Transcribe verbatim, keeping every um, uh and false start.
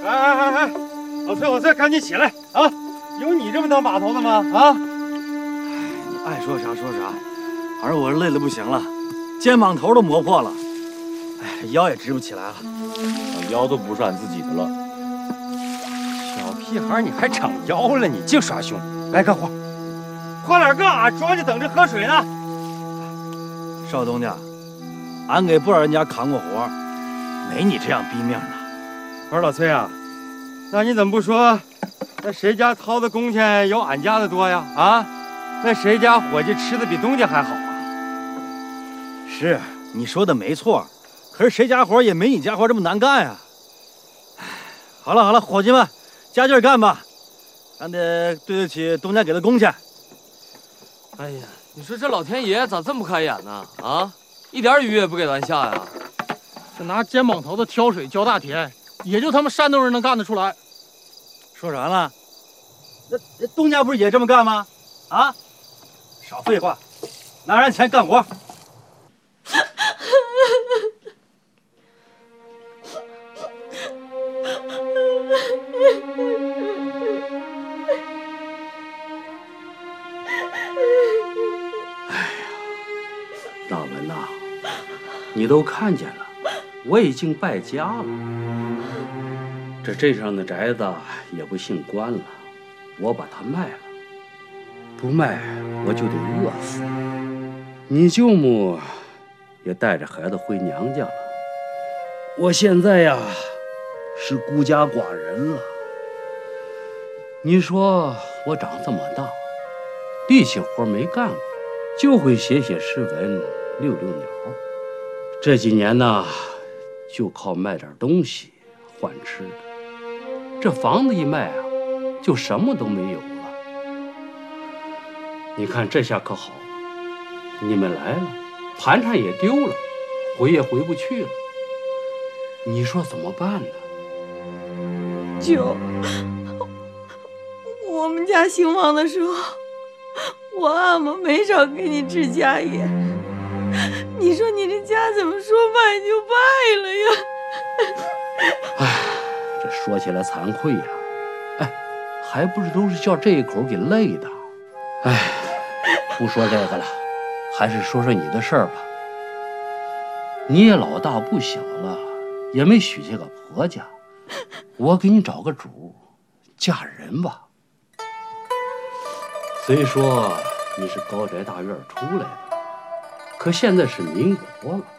哎哎哎哎，老崔，老崔，赶紧起来啊！有你这么当把头的吗？啊！ 你爱说啥说啥，反正我是累得不行了，肩膀头都磨破了，哎，腰也直不起来了， 腰都不是俺自己的了。小屁孩，你还长腰了？你净耍凶！来干活，快点干啊！庄稼等着喝水呢。 少东家，俺给不少人家扛过活，没你这样逼命的。 不是老崔啊，那你怎么不说？那谁家掏的工钱有俺家的多呀？啊，那谁家伙计吃的比东家还好啊？ 是你说的没错，可是谁家活也没你家活这么难干呀。好了好了，伙计们，加劲儿干吧，咱得对得起东家给的工钱。 哎呀，你说这老天爷咋这么不开眼呢？啊，一点雨也不给咱下呀！ 这拿肩膀头子挑水浇大田，也就他们山东人能干得出来。 说啥了？那那东家不是也这么干吗？啊，少废话，拿人钱干活。 大文呐，你都看见了，我已经败家了。这镇上的宅子也不姓关了，我把它卖了，不卖我就得饿死。你舅母也带着孩子回娘家了，我现在呀是孤家寡人了。你说我长这么大，力气活没干过，就会写写诗文，遛遛鸟。这几年呢，就靠卖点东西换吃的。这房子一卖啊，就什么都没有了。你看这下可好，你们来了，盘缠也丢了，回也回不去了。你说怎么办呢？ 舅，我们家兴旺的时候，我阿玛没少给你治家业。你说你这家怎么说败就败了呀？ 唉，这说起来惭愧呀。哎，还不是都是叫这一口给累的。唉，不说这个了，还是说说你的事儿吧。你也老大不小了，也没许下个婆家，我给你找个主，嫁人吧。虽说你是高宅大院出来的，可现在是民国了，